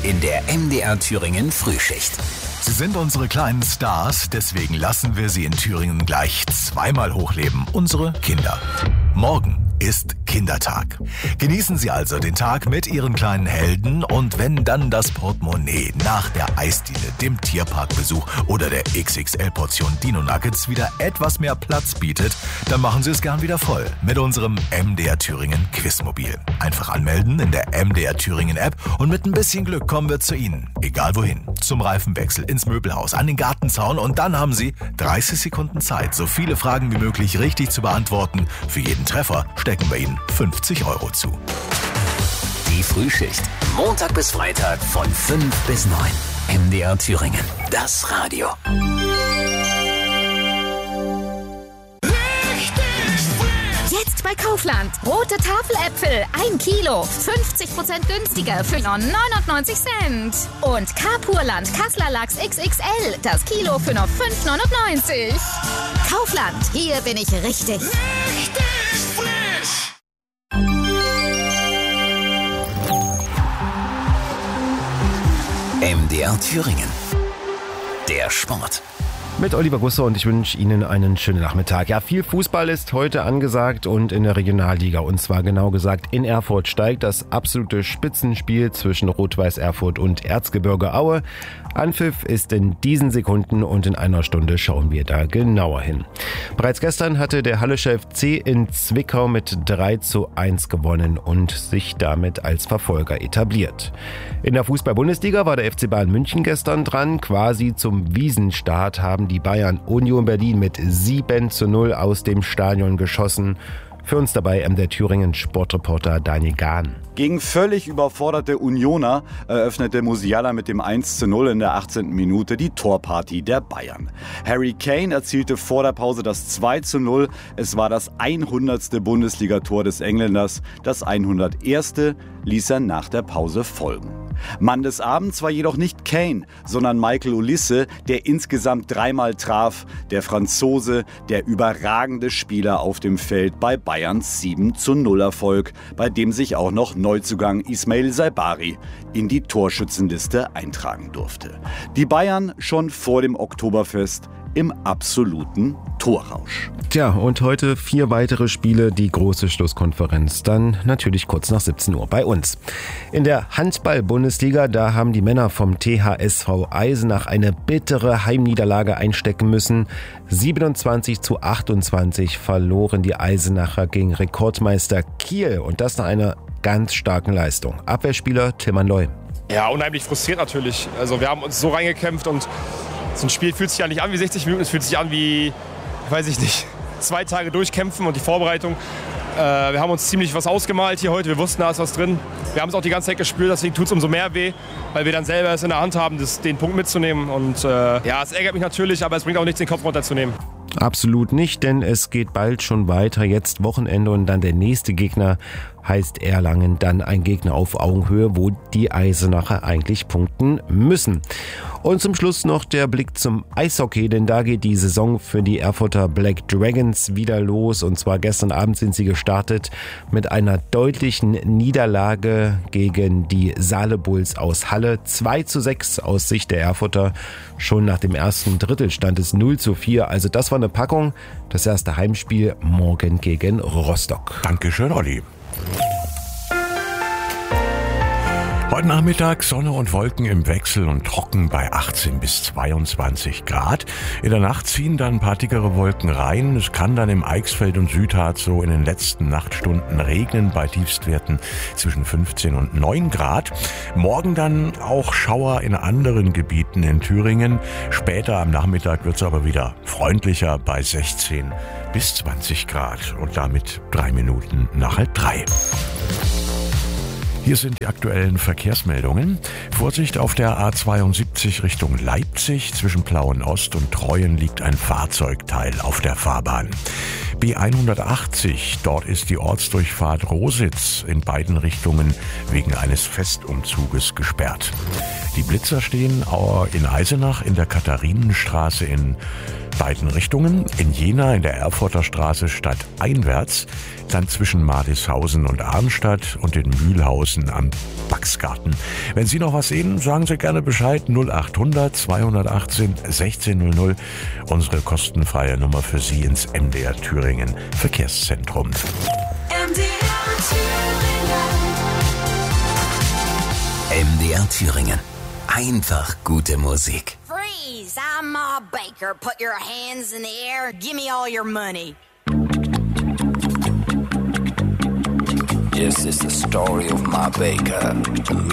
in der MDR Thüringen Frühschicht. Sie sind unsere kleinen Stars, deswegen lassen wir sie in Thüringen gleich zweimal hochleben. Unsere Kinder. Morgen ist Kindertag. Genießen Sie also den Tag mit Ihren kleinen Helden und wenn dann das Portemonnaie nach der Eisdiele, dem Tierparkbesuch oder der XXL-Portion Dino Nuggets wieder etwas mehr Platz bietet, dann machen Sie es gern wieder voll mit unserem MDR Thüringen Quizmobil. Einfach anmelden in der MDR Thüringen App und mit ein bisschen Glück kommen wir zu Ihnen. Egal wohin. Zum Reifenwechsel, ins Möbelhaus, an den Gartenzaun und dann haben Sie 30 Sekunden Zeit, so viele Fragen wie möglich richtig zu beantworten. Für jeden Treffer stecken wir Ihnen 50 € zu. Die Frühschicht. Montag bis Freitag von 5 bis 9. MDR Thüringen. Das Radio. Jetzt bei Kaufland. Rote Tafeläpfel. 1 Kilo. 50% günstiger für 99 Cent. Und Carpurland Kassler Lachs XXL. Das Kilo für nur 5,99. Kaufland. Hier bin ich richtig. MDR Thüringen. Der Sport. Mit Oliver Gusser und ich wünsche Ihnen einen schönen Nachmittag. Ja, viel Fußball ist heute angesagt und in der Regionalliga. Und zwar genau gesagt in Erfurt steigt das absolute Spitzenspiel zwischen Rot-Weiß Erfurt und Erzgebirge Aue. Anpfiff ist in diesen Sekunden und in einer Stunde schauen wir da genauer hin. Bereits gestern hatte der Hallische FC in Zwickau mit 3:1 gewonnen und sich damit als Verfolger etabliert. In der Fußball-Bundesliga war der FC Bayern München gestern dran. Quasi zum Wiesenstart haben die Bayern Union Berlin mit 7:0 aus dem Stadion geschossen. Für uns dabei MDR Thüringen Sportreporter Daniel Gahn. Gegen völlig überforderte Unioner eröffnete Musiala mit dem 1:0 in der 18. Minute die Torparty der Bayern. Harry Kane erzielte vor der Pause das 2:0. Es war das 100. Bundesligator des Engländers. Das 101. ließ er nach der Pause folgen. Mann des Abends war jedoch nicht Kane, sondern Michael Olise, der insgesamt 3-mal traf. Der Franzose, der überragende Spieler auf dem Feld bei Bayerns 7:0 bei dem sich auch noch Neuzugang Ismail Saibari in die Torschützenliste eintragen durfte. Die Bayern schon vor dem Oktoberfest im absoluten Torrausch. Tja, und heute 4 weitere Spiele, die große Schlusskonferenz. Dann natürlich kurz nach 17 Uhr bei uns. In der Handball-Bundesliga, da haben die Männer vom THSV Eisenach eine bittere Heimniederlage einstecken müssen. 27:28 verloren die Eisenacher gegen Rekordmeister Kiel. Und das nach einer ganz starken Leistung. Abwehrspieler Tilman Loy. Ja, unheimlich frustriert natürlich. Also wir haben uns so reingekämpft und so ein Spiel fühlt sich ja nicht an wie 60 Minuten, es fühlt sich an wie, weiß ich nicht, 2 Tage durchkämpfen und die Vorbereitung. Wir haben uns ziemlich was ausgemalt hier heute, wir wussten, da ist was drin. Wir haben es auch die ganze Zeit gespürt, deswegen tut es umso mehr weh, weil wir dann selber es in der Hand haben, den Punkt mitzunehmen. Und ja, es ärgert mich natürlich, aber es bringt auch nichts, den Kopf runterzunehmen. Absolut nicht, denn es geht bald schon weiter. Jetzt Wochenende und dann der nächste Gegner heißt Erlangen. Dann ein Gegner auf Augenhöhe, wo die Eisenacher eigentlich punkten müssen. Und zum Schluss noch der Blick zum Eishockey, denn da geht die Saison für die Erfurter Black Dragons wieder los. Und zwar gestern Abend sind sie gestartet mit einer deutlichen Niederlage gegen die Saale Bulls aus Halle. 2:6 aus Sicht der Erfurter. Schon nach dem ersten Drittel stand es 0:4. Also das war eine Packung. Das erste Heimspiel morgen gegen Rostock. Dankeschön, Olli. Heute Nachmittag Sonne und Wolken im Wechsel und trocken bei 18 bis 22 Grad. In der Nacht ziehen dann ein paar dickere Wolken rein. Es kann dann im Eichsfeld und Südharz so in den letzten Nachtstunden regnen bei Tiefstwerten zwischen 15 und 9 Grad. Morgen dann auch Schauer in anderen Gebieten in Thüringen. Später am Nachmittag wird es aber wieder freundlicher bei 16 bis 20 Grad und damit 3 Minuten nach 2:30. Hier sind die aktuellen Verkehrsmeldungen. Vorsicht auf der A72 Richtung Leipzig. Zwischen Plauen-Ost und Treuen liegt ein Fahrzeugteil auf der Fahrbahn. B180, dort ist die Ortsdurchfahrt Rositz in beiden Richtungen wegen eines Festumzuges gesperrt. Die Blitzer stehen in Eisenach in der Katharinenstraße in beiden Richtungen. In Jena in der Erfurter Straße stadteinwärts, dann zwischen Madishausen und Arnstadt und in Mühlhausen am Baxgarten. Wenn Sie noch was sehen, sagen Sie gerne Bescheid. 0800 218 1600. Unsere kostenfreie Nummer für Sie ins MDR Thüringen Verkehrszentrum. MDR Thüringen. Einfach gute Musik. Freeze! I'm Ma Baker. Put your hands in the air. Give me all your money. This is the story of Ma Baker, a